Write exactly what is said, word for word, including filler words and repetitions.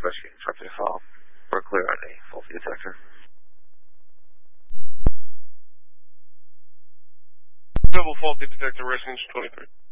investigating five fifty-five. We're clear on a faulty detector. Double faulty detector, residence twenty-three.